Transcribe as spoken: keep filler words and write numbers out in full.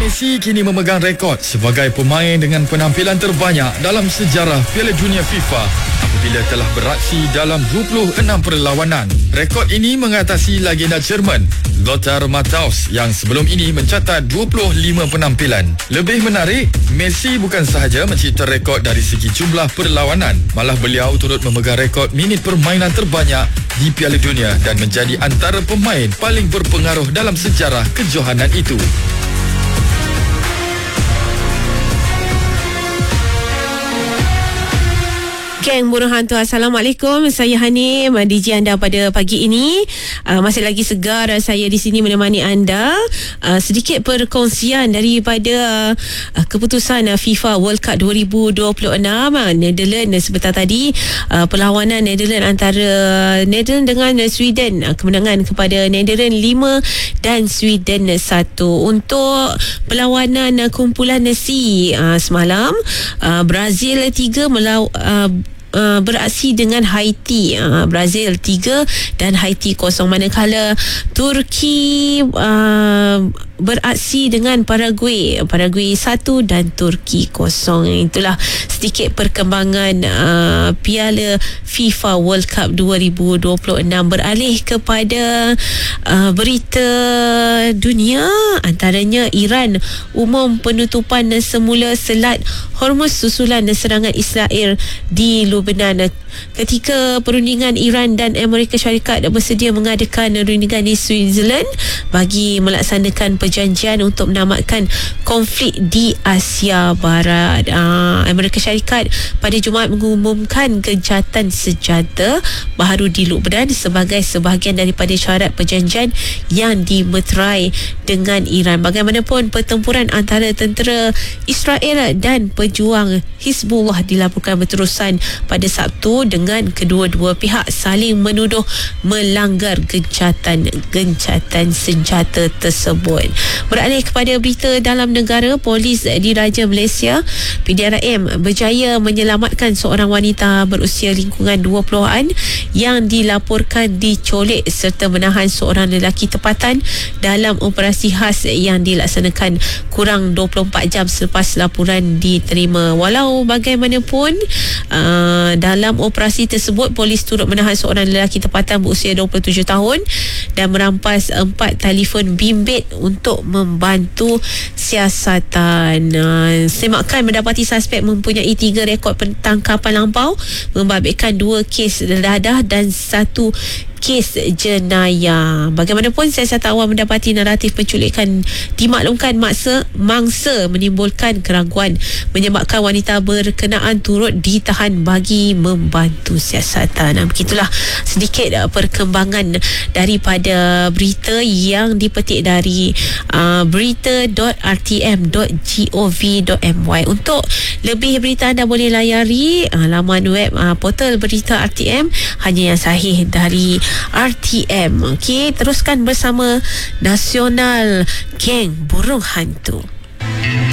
Messi kini memegang rekod sebagai pemain dengan penampilan terbanyak dalam sejarah Piala Dunia FIFA apabila telah beraksi dalam dua puluh enam perlawanan. Rekod ini mengatasi legenda Jerman Lothar Matthaus yang sebelum ini mencatat dua puluh lima penampilan. Lebih menarik, Messi bukan sahaja mencipta rekod dari segi jumlah perlawanan, malah beliau turut memegang rekod minit permainan terbanyak di Piala Dunia dan menjadi antara pemain paling berpengaruh dalam sejarah kejohanan itu. Geng Burung Hantu, Assalamualaikum. Saya Hanim, D J anda pada pagi ini. uh, Masih lagi segar saya di sini menemani anda. uh, Sedikit perkongsian daripada uh, keputusan uh, FIFA World Cup dua ribu dua puluh enam. uh, Netherlands sebentar tadi, uh, perlawanan Netherlands antara Netherlands dengan Sweden. uh, Kemenangan kepada Netherlands lima dan Sweden satu. Untuk perlawanan uh, kumpulan C uh, semalam, uh, Brazil tiga melaw uh, Uh, beraksi dengan Haiti. uh, Brazil tiga dan Haiti kosong, manakala Turki uh, beraksi dengan Paraguay. Paraguay satu dan Turki kosong. Itulah sedikit perkembangan uh, Piala FIFA World Cup dua ribu dua puluh enam. Beralih kepada uh, berita dunia, antaranya Iran umum penutupan semula Selat Hormuz susulan serangan Israel di Lebanon. Ketika perundingan Iran dan Amerika Syarikat bersedia mengadakan perundingan di Switzerland bagi melaksanakan perjanjian untuk menamatkan konflik di Asia Barat. uh, Amerika Syarikat pada Jumaat mengumumkan gencatan senjata baharu di Lebanon sebagai sebahagian daripada syarat perjanjian yang dimeterai dengan Iran. Bagaimanapun, pertempuran antara tentera Israel dan pejuang Hizbullah dilaporkan berterusan pada Sabtu dengan kedua-dua pihak saling menuduh melanggar gencatan gencatan senjata tersebut. Beralih kepada berita dalam negara, polis Diraja Malaysia P D R M berjaya menyelamatkan seorang wanita berusia lingkungan dua puluhan yang dilaporkan dicolik serta menahan seorang lelaki tempatan dalam operasi khas yang dilaksanakan kurang dua puluh empat jam selepas laporan diterima. Walau bagaimanapun, uh, dalam operasi tersebut polis turut menahan seorang lelaki tempatan berusia dua puluh tujuh tahun dan merampas empat telefon bimbit untuk membantu siasatan. Uh, semakan mendapati suspek mempunyai tiga rekod penangkapan lampau, membabitkan dua kes dadah dan satu kes jenayah. Bagaimanapun, siasatan awam mendapati naratif penculikan dimaklumkan maksa mangsa menimbulkan keraguan menyebabkan wanita berkenaan turut ditahan bagi membantu siasatan. Begitulah sedikit uh, perkembangan daripada berita yang dipetik dari uh, berita dot r t m dot gov dot m y. Untuk lebih berita anda boleh layari uh, laman web uh, portal berita R T M, hanya yang sahih dari R T M. Okey, teruskan bersama Nasional Geng Burung Hantu.